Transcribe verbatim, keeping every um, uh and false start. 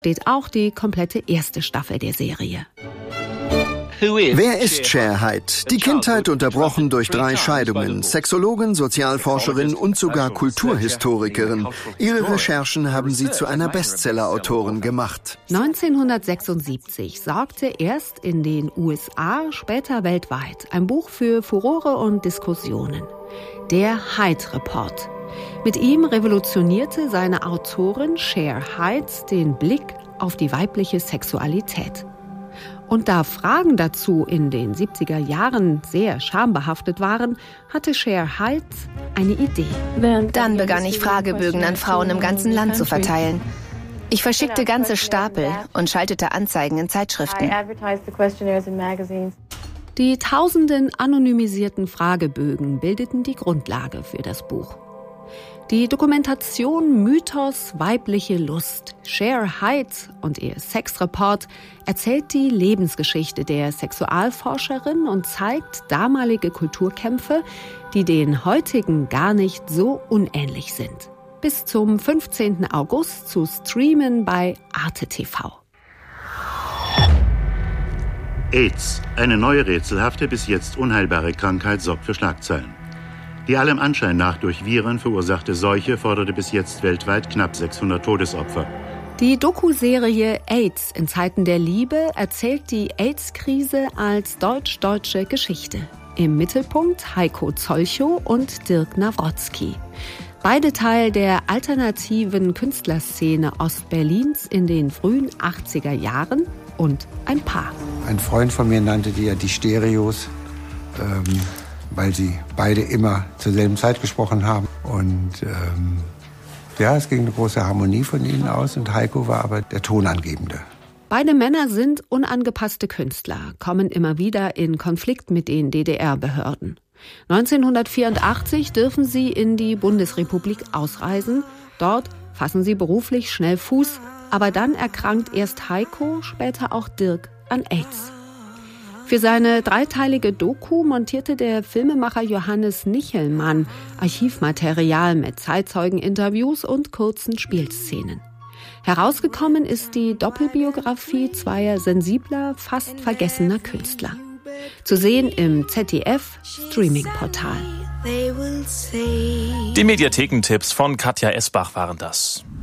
Steht auch die komplette erste Staffel der Serie. Wer ist Cher Hyde? Die Kindheit unterbrochen durch drei Scheidungen, Sexologin, Sozialforscherin und sogar Kulturhistorikerin. Ihre Recherchen haben sie zu einer Bestseller-Autorin gemacht. neunzehnhundertsechsundsiebzig sorgte erst in den U S A, später weltweit ein Buch für Furore und Diskussionen. Der Hyde Report. Mit ihm revolutionierte seine Autorin Cher Hyde den Blick auf die weibliche Sexualität. Und da Fragen dazu in den siebziger Jahren sehr schambehaftet waren, hatte Cher Hyde eine Idee. Dann begann ich Fragebögen an Frauen im ganzen Land zu verteilen. Ich verschickte ganze Stapel und schaltete Anzeigen in Zeitschriften. Die tausenden anonymisierten Fragebögen bildeten die Grundlage für das Buch. Die Dokumentation Mythos weibliche Lust, Cher Hyde und ihr Sexreport erzählt die Lebensgeschichte der Sexualforscherin und zeigt damalige Kulturkämpfe, die den heutigen gar nicht so unähnlich sind. Bis zum fünfzehnten August zu streamen bei Arte T V. AIDS, eine neue rätselhafte, bis jetzt unheilbare Krankheit, sorgt für Schlagzeilen. Die allem Anschein nach durch Viren verursachte Seuche forderte bis jetzt weltweit knapp sechshundert Todesopfer. Die Doku-Serie AIDS in Zeiten der Liebe erzählt die AIDS-Krise als deutsch-deutsche Geschichte. Im Mittelpunkt Heiko Zolchow und Dirk Nawrotzki. Beide Teil der alternativen Künstlerszene Ostberlins in den frühen achtziger Jahren und ein Paar. Ein Freund von mir nannte die ja die Stereos, ähm, weil sie beide immer zur selben Zeit gesprochen haben. Und ähm, ja, es ging eine große Harmonie von ihnen aus und Heiko war aber der Tonangebende. Beide Männer sind unangepasste Künstler, kommen immer wieder in Konflikt mit den D D R-Behörden. neunzehnhundertvierundachtzig dürfen sie in die Bundesrepublik ausreisen. Dort fassen sie beruflich schnell Fuß, aber dann erkrankt erst Heiko, später auch Dirk an AIDS. Für seine dreiteilige Doku montierte der Filmemacher Johannes Nichelmann Archivmaterial mit Zeitzeugeninterviews und kurzen Spielszenen. Herausgekommen ist die Doppelbiografie zweier sensibler, fast vergessener Künstler. Zu sehen im Z D F-Streaming-Portal. Die Mediathekentipps von Katja Esbach waren das.